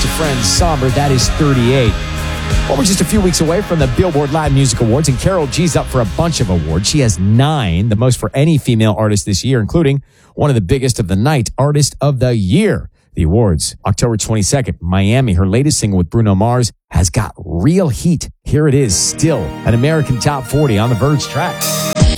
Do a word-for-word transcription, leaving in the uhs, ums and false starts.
your friend Somber, that is thirty-eight. Well, we're just a few weeks away from the Billboard Latin Music Awards, and Karol G's up for a bunch of awards. She has nine, the most for any female artist this year, including one of the biggest of the night, Artist of the Year. The awards, October twenty-second, Miami. Her latest single with Bruno Mars has got real heat. Here it is, still an American Top forty on the Verge track.